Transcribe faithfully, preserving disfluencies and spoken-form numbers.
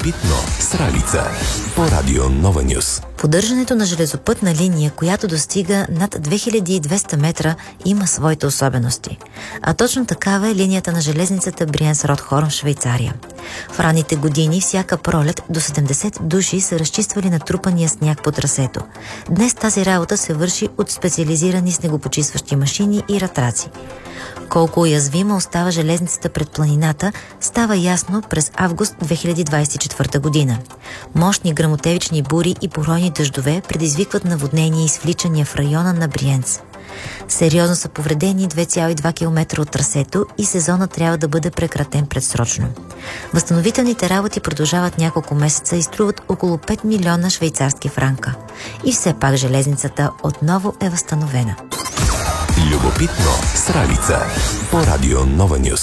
Любопитно с Ралица по Радио Нова Нюс. Поддържането на железопътна линия, която достига над две хиляди и двеста метра, има своите особености. А точно такава е линията на железницата Бриенс-Ротхорн в Швейцария. В ранните години всяка пролет до седемдесет души са разчиствали натрупания сняг по трасето. Днес тази работа се върши от специализирани снегопочистващи машини и ратраци. Колко уязвима остава железницата пред планината, става ясно през август две хиляди двадесет и четвърта година. Мощни гръмотевични бури и поройни дъждове предизвикват наводнения и свличания в района на Бриенц. Сериозно са повредени две цяло и две километра от трасето и сезона трябва да бъде прекратен предсрочно. Възстановителните работи продължават няколко месеца и струват около пет милиона швейцарски франка. И все пак железницата отново е възстановена. Любопитно с Ралица по Радио Нова Нюс.